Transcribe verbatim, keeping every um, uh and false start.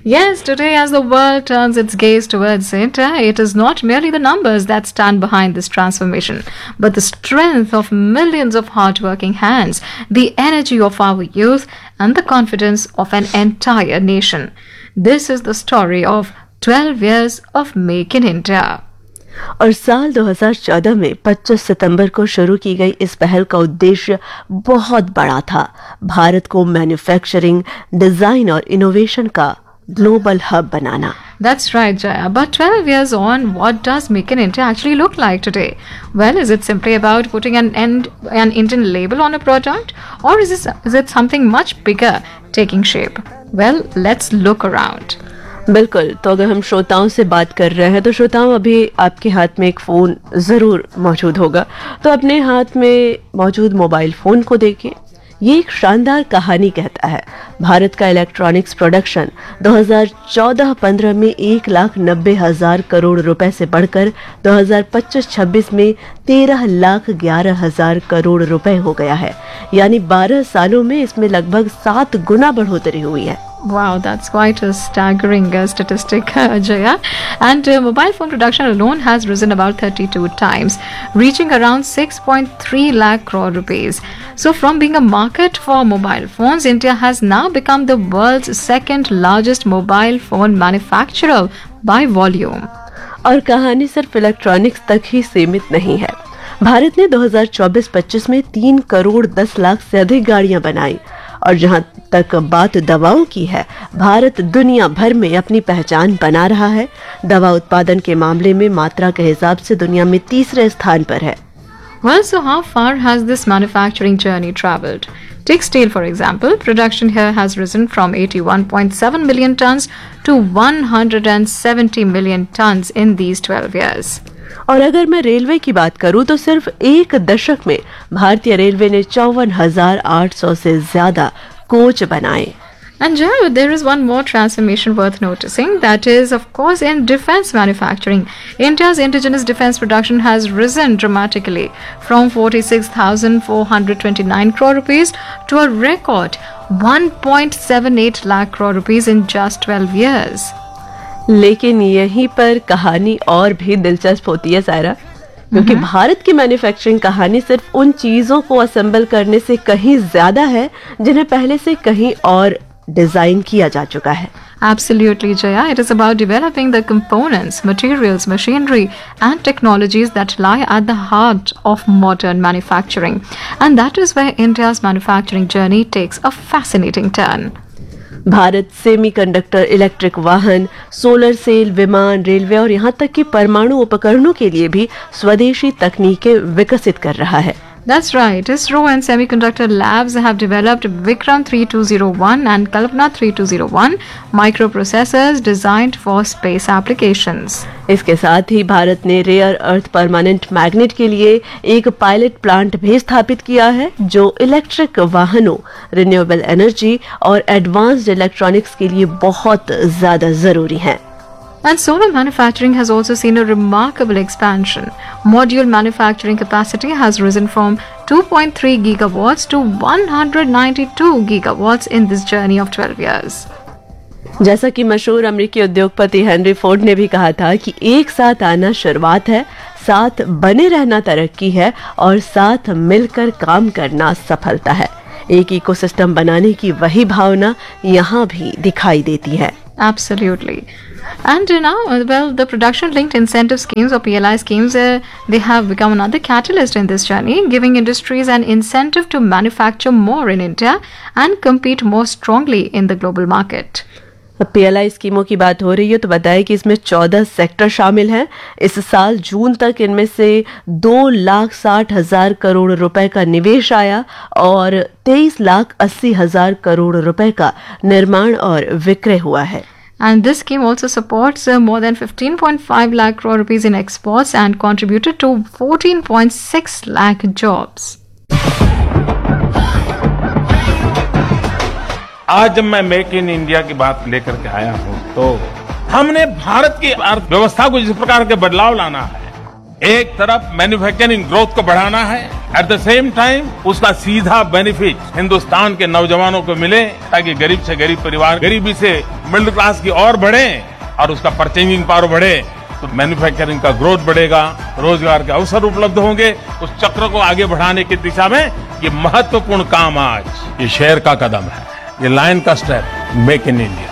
Yes, today as the world turns its gaze towards it, uh, it is not merely the numbers that stand behind this transformation, but the strength of millions of hardworking hands, the energy of our youth, and the confidence of an entire nation. This is the story of twelve years of Make in India. और साल दो हज़ार चौदह में पच्चीस सितंबर को शुरू की गई इस पहल का उद्देश्य बहुत बड़ा था, भारत को मैन्युफैक्चरिंग, डिजाइन और इनोवेशन का global hub banana. That's right, Jaya. But twelve years on, what does Make in India actually look like today? Well, is it simply about putting an end, an Indian label on a product? Or is it, is it something much bigger taking shape? Well, let's look around. बिल्कुल. तो अगर हम श्रोताओं से बात कर रहे हैं तो श्रोताओं, अभी आपके हाथ में एक फ़ोन ज़रूर मौजूद होगा. तो अपने हाथ में मौजूद मोबाइल फ़ोन को देखिए. ये एक शानदार कहानी कहता है. भारत का इलेक्ट्रॉनिक्स प्रोडक्शन दो हज़ार चौदह पंद्रह में एक लाख नब्बे हजार करोड़ रुपए से बढ़कर दो हज़ार पच्चीस छब्बीस में तेरह लाख ग्यारह हजार करोड़ रुपए हो गया है. यानी बारह सालों में इसमें लगभग सात गुना बढ़ोतरी हुई है. Wow, that's quite a staggering uh, statistic, uh, Jaya. And uh, mobile phone production alone has risen about thirty-two times, reaching around six point three lakh crore rupees. So from being a market for mobile phones, India has now become the world's second largest mobile phone manufacturer by volume. और कहानी सिर्फ electronics तक ही सीमित नहीं है. भारत ने दो हज़ार चौबीस पच्चीस में तीन करोड़ दस लाख से अधिक गाड़ियां बनाई. और जहां तक बात दवाओं की है, भारत दुनिया भर में अपनी पहचान बना रहा है. दवा उत्पादन के मामले में मात्रा के हिसाब से दुनिया में तीसरे स्थान पर है. Well, so how far has this manufacturing journey traveled? Take steel, for example. Production here has risen from eighty-one point seven million tons to one hundred seventy million tons in these twelve years. और अगर मैं railway की बात करूं तो सिर्फ एक दशक में भारतीय रेलवे ने चौवन हजार आठ सौ से ज्यादा कोच बनाए. And Jaya, there is one more transformation worth noticing. That is, of course, in defense manufacturing. India's indigenous defense production has risen dramatically from forty-six thousand four hundred twenty-nine crore rupees to a record one point seven eight lakh crore rupees in just twelve years. लेकिन यहीं पर कहानी और भी दिलचस्प होती है सायरा, क्योंकि भारत की मैन्युफैक्चरिंग कहानी सिर्फ उन चीजों को असेंबल करने से कहीं ज्यादा है जिन्हें पहले से कहीं और डिजाइन किया जा चुका है. Absolutely, Jaya. It is about developing the components, materials, machinery, and technologies that lie at the heart of modern manufacturing. And that is where India's manufacturing journey takes a fascinating turn. Bharat semiconductor, electric वाहन, solar cell, विमान, railway और यहाँ तक कि परमाणु उपकरणों के लिए भी स्वदेशी तकनीकें विकसित कर रहा है. That's right. ISRO and semiconductor labs have developed Vikram thirty-two oh one and Kalpana thirty-two oh one microprocessors designed for space applications. इसके साथ ही भारत ने रेयर अर्थ परमानेंट मैग्नेट के लिए एक पायलट प्लांट भी स्थापित किया है, जो इलेक्ट्रिक वाहनों, रिन्यूएबल एनर्जी और एडवांस्ड इलेक्ट्रॉनिक्स के लिए बहुत ज्यादा जरूरी है. And solar manufacturing has also seen a remarkable expansion. Module manufacturing capacity has risen from two point three gigawatts to one hundred ninety-two gigawatts in this journey of twelve years. जैसा कि मशहूर अमेरिकी उद्योगपति हेनरी फोर्ड ने भी कहा था कि एक साथ आना शुरुआत है, साथ बने रहना तरक्की है और साथ मिलकर काम करना सफलता है. एक इकोसिस्टम बनाने की वही भावना यहाँ भी दिखाई देती है. Absolutely. And uh, now, uh, well, the production-linked incentive schemes or P L I schemes, uh, they have become another catalyst in this journey, giving industries an incentive to manufacture more in India and compete more strongly in the global market. P L I स्कीमों की बात हो रही है तो बताएं कि इसमें चौदह सेक्टर शामिल हैं. इस साल जून तक इनमें से दो लाख साठ हजार करोड़ रुपए का निवेश आया और तेईस लाख अस्सी हजार करोड़ रुपए का निर्माण और विक्रय हुआ है. And this scheme also supports uh, more than fifteen point five lakh crore rupees in exports and contributed to fourteen point six lakh jobs. आज जब मैं मेक इन इंडिया की बात लेकर के आया हूँ तो हमने भारत की अर्थव्यवस्था को जिस प्रकार के बदलाव लाना है एक तरफ मैन्युफैक्चरिंग ग्रोथ को बढ़ाना है, एट द सेम टाइम उसका सीधा बेनिफिट हिंदुस्तान के नौजवानों को मिले ताकि गरीब से गरीब परिवार गरीबी से मिडिल क्लास की ओर बढ़े और उसका परचेजिंग पावर बढ़े तो मैन्युफैक्चरिंग का ग्रोथ बढ़ेगा, रोजगार के अवसर उपलब्ध होंगे। उस चक्र को आगे बढ़ाने की दिशा में ये महत्वपूर्ण काम आज ये शेयर का कदम है, ये लाइन का स्टेप मेक इन इंडिया।